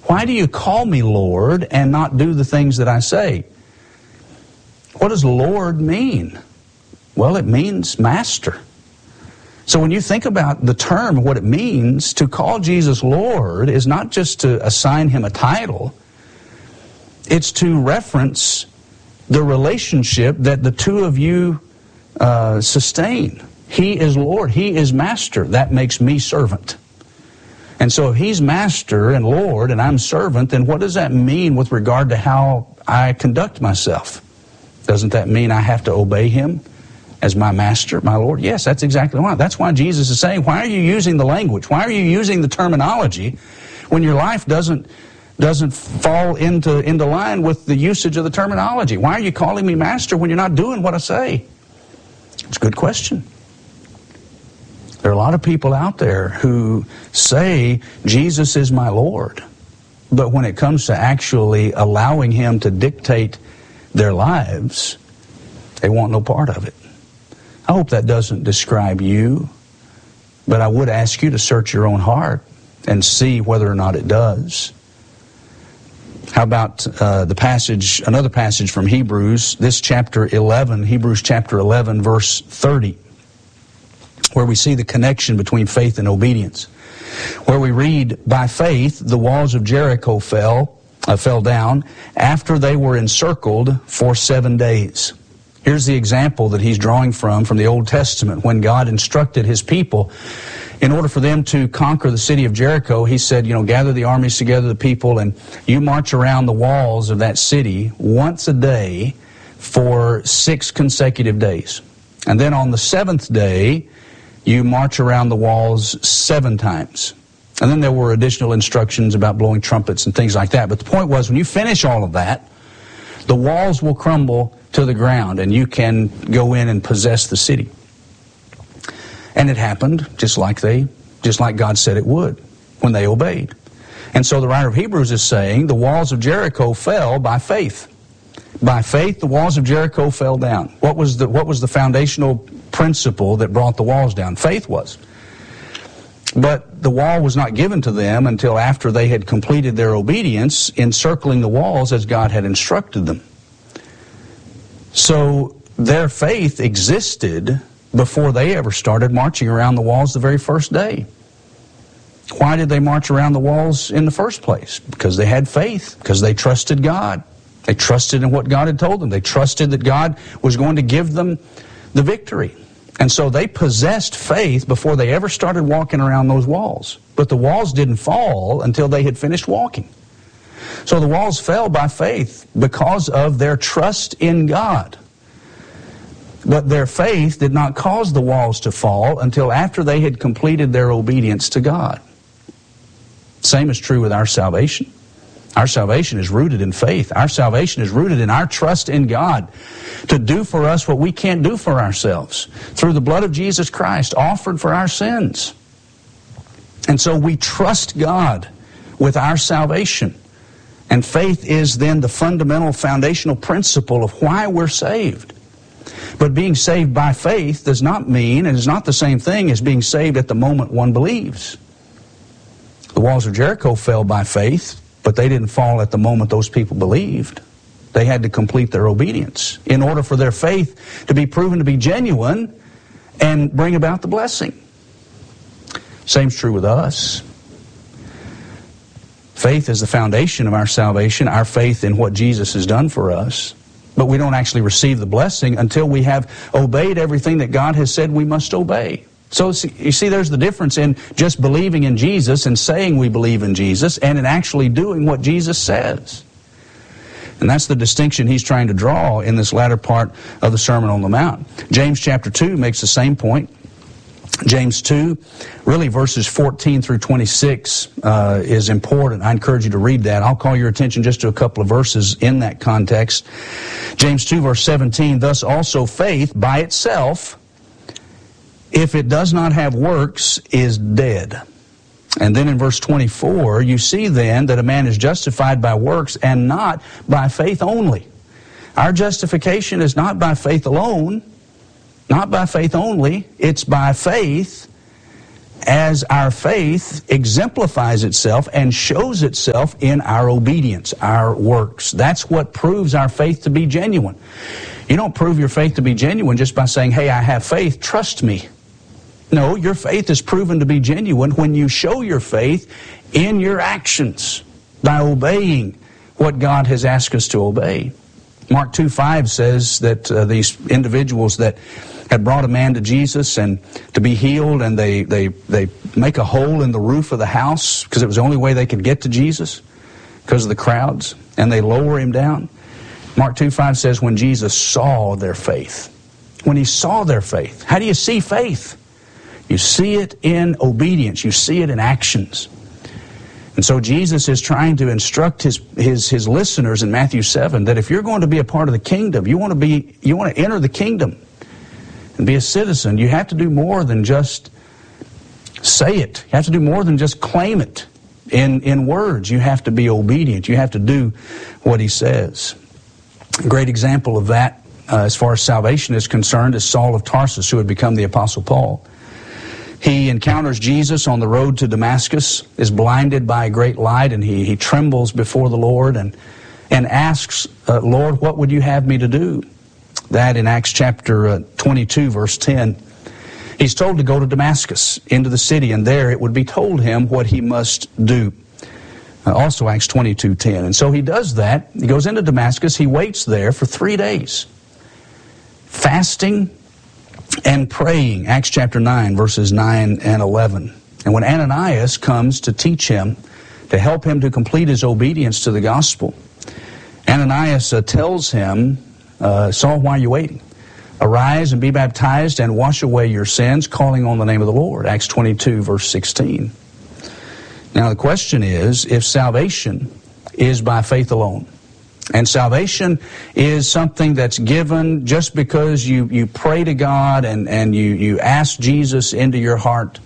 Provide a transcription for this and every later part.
Why do you call me Lord and not do the things that I say? What does Lord mean? Well, it means master. So when you think about the term, what it means, to call Jesus Lord is not just to assign him a title. It's to reference the relationship that the two of you sustain. He is Lord. He is master. That makes me servant. And so if he's master and Lord and I'm servant, then what does that mean with regard to how I conduct myself? Doesn't that mean I have to obey him as my master, my Lord? Yes, that's exactly why. That's why Jesus is saying, why are you using the language? Why are you using the terminology when your life doesn't fall into line with the usage of the terminology? Why are you calling me master when you're not doing what I say? It's a good question. There are a lot of people out there who say, Jesus is my Lord. But when it comes to actually allowing him to dictate their lives, they want no part of it. I hope that doesn't describe you, but I would ask you to search your own heart and see whether or not it does. How about another passage from Hebrews, this chapter 11, Hebrews chapter 11, verse 30, where we see the connection between faith and obedience. Where we read, by faith the walls of Jericho fell down after they were encircled for 7 days. Here's the example that he's drawing from the Old Testament. When God instructed his people, in order for them to conquer the city of Jericho, he said, gather the armies together, the people, and you march around the walls of that city once a day for 6 consecutive days. And then on the 7th day, you march around the walls 7 times. And then there were additional instructions about blowing trumpets and things like that. But the point was, when you finish all of that, the walls will crumble to the ground and you can go in and possess the city. And it happened just like God said it would when they obeyed. And so the writer of Hebrews is saying the walls of Jericho fell by faith. By faith, the walls of Jericho fell down. What was the foundational principle that brought the walls down? Faith was. But the wall was not given to them until after they had completed their obedience, encircling the walls as God had instructed them. So their faith existed before they ever started marching around the walls the very first day. Why did they march around the walls in the first place? Because they had faith, because they trusted God. They trusted in what God had told them. They trusted that God was going to give them the victory. And so they possessed faith before they ever started walking around those walls. But the walls didn't fall until they had finished walking. So the walls fell by faith because of their trust in God. But their faith did not cause the walls to fall until after they had completed their obedience to God. Same is true with our salvation. Our salvation is rooted in faith. Our salvation is rooted in our trust in God to do for us what we can't do for ourselves through the blood of Jesus Christ offered for our sins. And so we trust God with our salvation. And faith is then the fundamental foundational principle of why we're saved. But being saved by faith does not mean, and is not the same thing as being saved at the moment one believes. The walls of Jericho fell by faith, but they didn't fall at the moment those people believed. They had to complete their obedience in order for their faith to be proven to be genuine and bring about the blessing. Same's true with us. Faith is the foundation of our salvation, our faith in what Jesus has done for us. But we don't actually receive the blessing until we have obeyed everything that God has said we must obey. So you see, there's the difference in just believing in Jesus and saying we believe in Jesus and in actually doing what Jesus says. And that's the distinction he's trying to draw in this latter part of the Sermon on the Mount. James chapter 2 makes the same point. James 2, really verses 14 through 26 is important. I encourage you to read that. I'll call your attention just to a couple of verses in that context. James 2 verse 17, thus also faith by itself, if it does not have works, is dead. And then in verse 24, you see then that a man is justified by works and not by faith only. Our justification is not by faith alone, not by faith only. It's by faith as our faith exemplifies itself and shows itself in our obedience, our works. That's what proves our faith to be genuine. You don't prove your faith to be genuine just by saying, hey, I have faith, trust me. No, your faith is proven to be genuine when you show your faith in your actions by obeying what God has asked us to obey. Mark 2:5 says that these individuals that had brought a man to Jesus and to be healed, and they make a hole in the roof of the house because it was the only way they could get to Jesus because of the crowds, and they lower him down. Mark 2:5 says when Jesus saw their faith. When he saw their faith. How do you see faith? You see it in obedience. You see it in actions. And so Jesus is trying to instruct his listeners in Matthew 7 that if you're going to be a part of the kingdom, you want to enter the kingdom and be a citizen, you have to do more than just say it. You have to do more than just claim it in words. You have to be obedient. You have to do what he says. A great example of that as far as salvation is concerned is Saul of Tarsus, who had become the Apostle Paul. He encounters Jesus on the road to Damascus, is blinded by a great light, and he trembles before the Lord and asks, Lord, what would you have me to do? That in Acts chapter 22, verse 10. He's told to go to Damascus, into the city, and there it would be told him what he must do. Also Acts 22:10. And so he does that. He goes into Damascus. He waits there for 3 days, fasting and praying. Acts chapter 9, verses 9 and 11. And when Ananias comes to teach him, to help him to complete his obedience to the gospel, Ananias tells him, Saul, why are you waiting? Arise and be baptized and wash away your sins, calling on the name of the Lord. Acts 22, verse 16. Now the question is, if salvation is by faith alone, and salvation is something that's given just because you pray to God and you ask Jesus into your heart,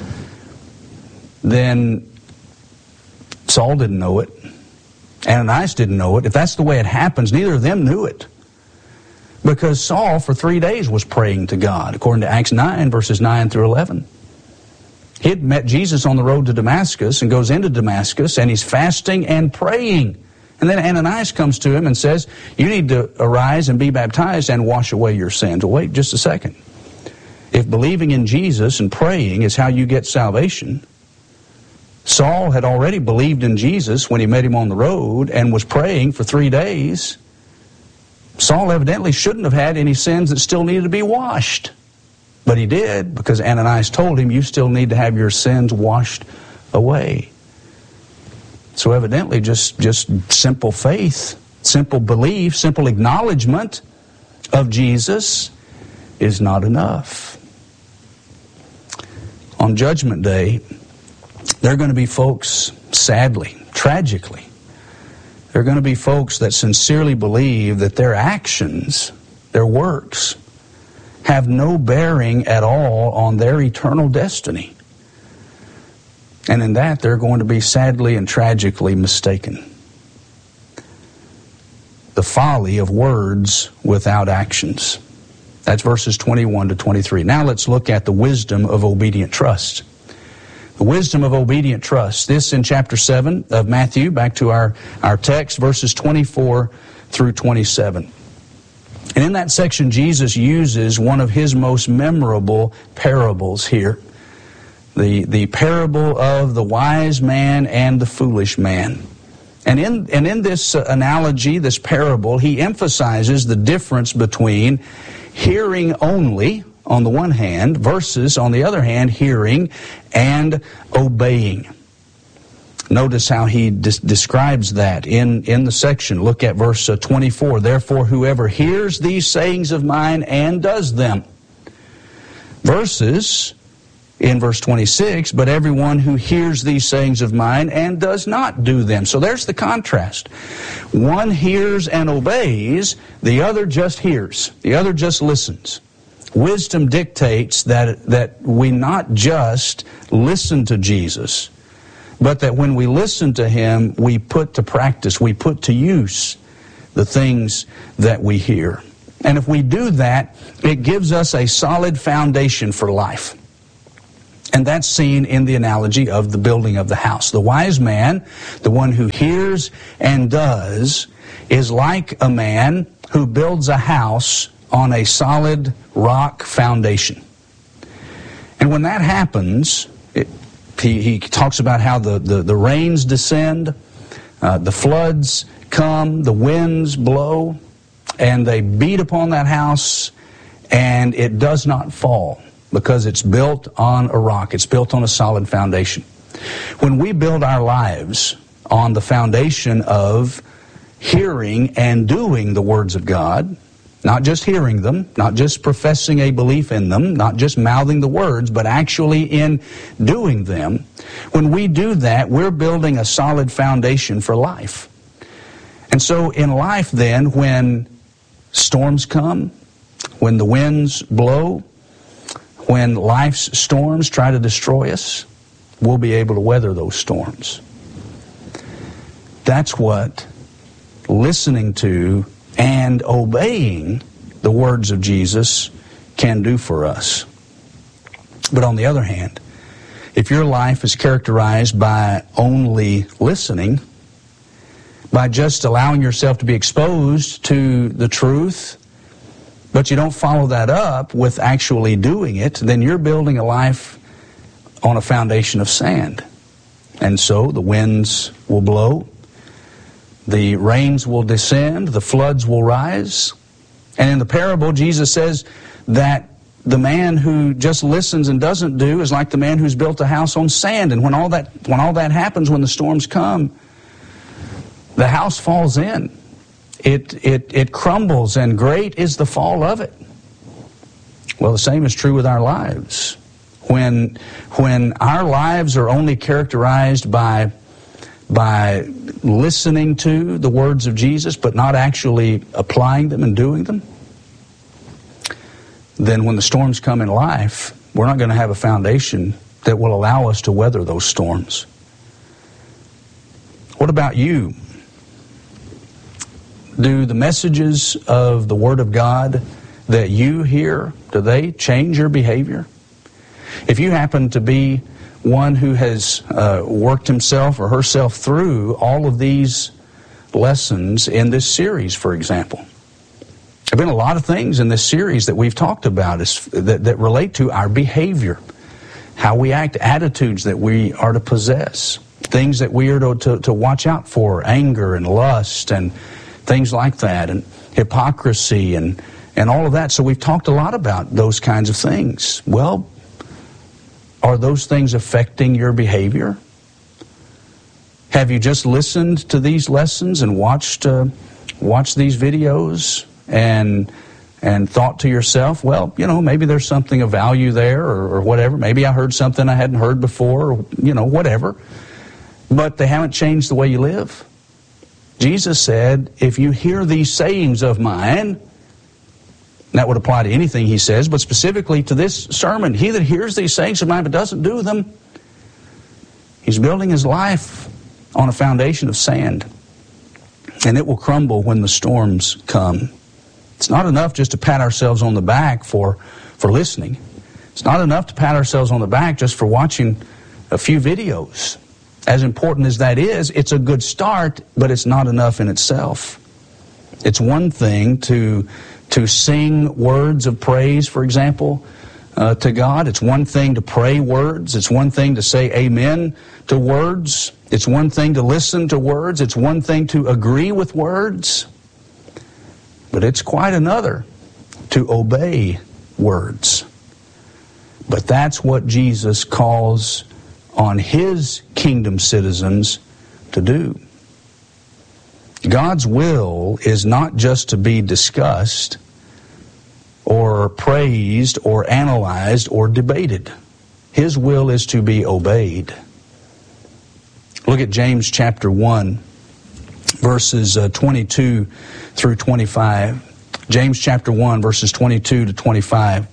then Saul didn't know it. Ananias didn't know it. If that's the way it happens, neither of them knew it. Because Saul for 3 days was praying to God, according to Acts 9, verses 9 through 11. He had met Jesus on the road to Damascus and goes into Damascus, and he's fasting and praying. And then Ananias comes to him and says, you need to arise and be baptized and wash away your sins. Well, wait just a second. If believing in Jesus and praying is how you get salvation, Saul had already believed in Jesus when he met him on the road and was praying for 3 days. Saul evidently shouldn't have had any sins that still needed to be washed. But he did, because Ananias told him, you still need to have your sins washed away. So evidently just simple faith, simple belief, simple acknowledgement of Jesus is not enough. On Judgment Day, there are going to be folks, sadly, tragically, there are going to be folks that sincerely believe that their actions, their works, have no bearing at all on their eternal destiny. And in that, they're going to be sadly and tragically mistaken. The folly of words without actions. That's verses 21 to 23. Now let's look at the wisdom of obedient trust. The wisdom of obedient trust. This in chapter 7 of Matthew, back to our text, verses 24 through 27. And in that section, Jesus uses one of his most memorable parables here. The parable of the wise man and the foolish man. And in this analogy, this parable, he emphasizes the difference between hearing only, on the one hand, versus, on the other hand, hearing and obeying. Notice how he describes that in the section. Look at verse 24. Therefore, whoever hears these sayings of mine and does them. Versus, in verse 26, but everyone who hears these sayings of mine and does not do them. So there's the contrast. One hears and obeys, the other just hears. The other just listens. Wisdom dictates that we not just listen to Jesus, but that when we listen to him, we put to practice, we put to use the things that we hear. And if we do that, it gives us a solid foundation for life. And that's seen in the analogy of the building of the house. The wise man, the one who hears and does, is like a man who builds a house on a solid rock foundation. And when that happens, he talks about how the rains descend, the floods come, the winds blow, and they beat upon that house, and it does not fall because it's built on a rock. It's built on a solid foundation. When we build our lives on the foundation of hearing and doing the words of God, not just hearing them, not just professing a belief in them, not just mouthing the words, but actually in doing them, when we do that, we're building a solid foundation for life. And so in life then, when storms come, when the winds blow, when life's storms try to destroy us, we'll be able to weather those storms. That's what listening to and obeying the words of Jesus can do for us. But on the other hand, if your life is characterized by only listening, by just allowing yourself to be exposed to the truth, but you don't follow that up with actually doing it, then you're building a life on a foundation of sand. And so the winds will blow, the rains will descend, the floods will rise. And in the parable, Jesus says that the man who just listens and doesn't do is like the man who's built a house on sand. And when all that happens, when the storms come, the house falls in. It crumbles, and great is the fall of it. Well, the same is true with our lives. When our lives are only characterized by listening to the words of Jesus, but not actually applying them and doing them, then when the storms come in life, we're not going to have a foundation that will allow us to weather those storms. What about you? Do the messages of the Word of God that you hear, do they change your behavior? If you happen to be one who has worked himself or herself through all of these lessons in this series, for example, there have been a lot of things in this series that we've talked about that relate to our behavior, how we act, attitudes that we are to possess, things that we are to watch out for, anger and lust and things like that, and hypocrisy and all of that. So we've talked a lot about those kinds of things. Well, are those things affecting your behavior? Have you just listened to these lessons and watched these videos and thought to yourself, well, maybe there's something of value there or whatever. Maybe I heard something I hadn't heard before, or, whatever. But they haven't changed the way you live. Jesus said, if you hear these sayings of mine, that would apply to anything he says, but specifically to this sermon, he that hears these sayings of mine but doesn't do them, he's building his life on a foundation of sand. And it will crumble when the storms come. It's not enough just to pat ourselves on the back for listening. It's not enough to pat ourselves on the back just for watching a few videos. As important as that is, it's a good start, but it's not enough in itself. It's one thing to sing words of praise, for example, to God. It's one thing to pray words. It's one thing to say amen to words. It's one thing to listen to words. It's one thing to agree with words. But it's quite another to obey words. But that's what Jesus calls on his kingdom citizens to do. God's will is not just to be discussed or praised or analyzed or debated. His will is to be obeyed. Look at James chapter 1, verses 22 through 25. James chapter 1, verses 22 to 25.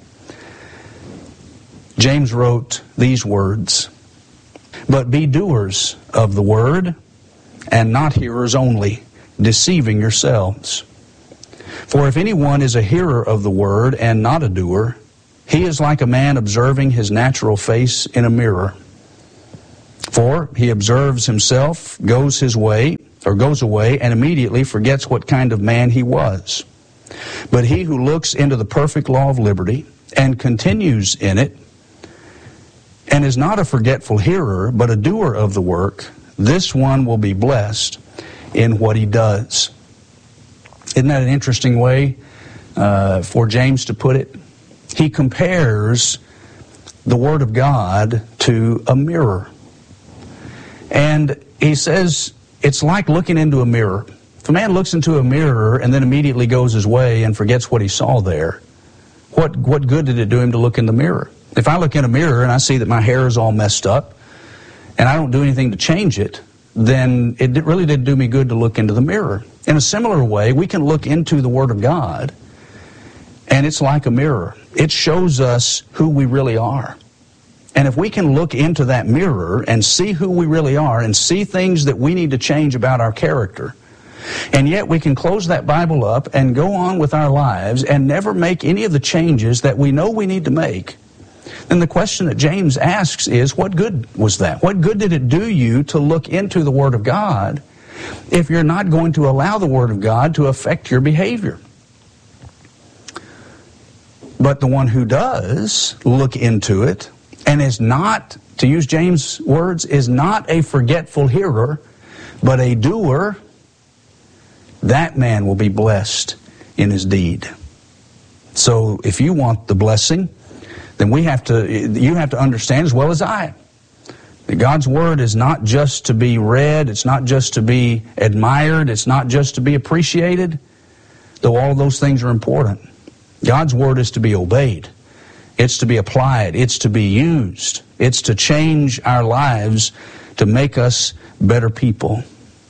James wrote these words, "But be doers of the word, and not hearers only, deceiving yourselves. For if anyone is a hearer of the word and not a doer, He is like a man observing his natural face in a mirror. For he observes himself, goes away, and immediately forgets what kind of man he was. But he who looks into the perfect law of liberty and continues in it, and is not a forgetful hearer, but a doer of the work, this one will be blessed in what he does. Isn't that an interesting way for James to put it? He compares the Word of God to a mirror. And he says it's like looking into a mirror. If a man looks into a mirror and then immediately goes his way and forgets what he saw there, what good did it do him to look in the mirror? If I look in a mirror and I see that my hair is all messed up and I don't do anything to change it, then it really did do me good to look into the mirror. In a similar way, we can look into the Word of God, and it's like a mirror. It shows us who we really are. And if we can look into that mirror and see who we really are and see things that we need to change about our character, and yet we can close that Bible up and go on with our lives and never make any of the changes that we know we need to make, then the question that James asks is, what good was that? What good did it do you to look into the Word of God if you're not going to allow the Word of God to affect your behavior? But the one who does look into it and is not, to use James' words, is not a forgetful hearer, but a doer, that man will be blessed in his deed. So if you want the blessing, then you have to understand as well as I that God's Word is not just to be read, it's not just to be admired, it's not just to be appreciated, though all of those things are important. God's Word is to be obeyed. It's to be applied. It's to be used. It's to change our lives to make us better people.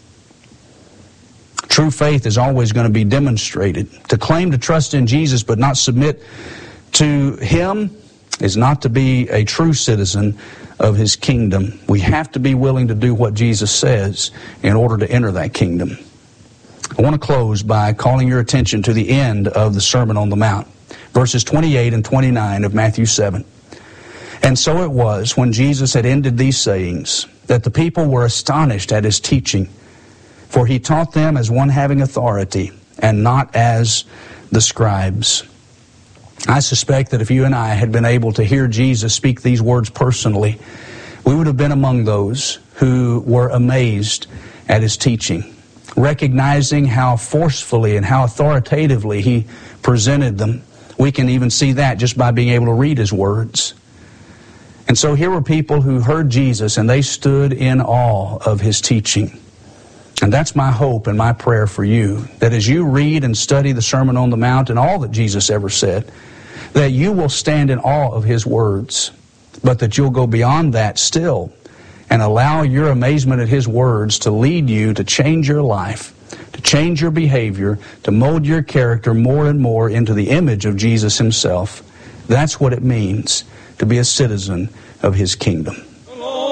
True faith is always going to be demonstrated. To claim to trust in Jesus but not submit to Him is not to be a true citizen of His kingdom. We have to be willing to do what Jesus says in order to enter that kingdom. I want to close by calling your attention to the end of the Sermon on the Mount, verses 28 and 29 of Matthew 7. And so it was, when Jesus had ended these sayings, that the people were astonished at His teaching, for He taught them as one having authority, and not as the scribes. I suspect that if you and I had been able to hear Jesus speak these words personally, we would have been among those who were amazed at His teaching, recognizing how forcefully and how authoritatively He presented them. We can even see that just by being able to read His words. And so here were people who heard Jesus and they stood in awe of His teaching. And that's my hope and my prayer for you, that as you read and study the Sermon on the Mount and all that Jesus ever said, that you will stand in awe of His words, but that you'll go beyond that still and allow your amazement at His words to lead you to change your life, to change your behavior, to mold your character more and more into the image of Jesus Himself. That's what it means to be a citizen of His kingdom.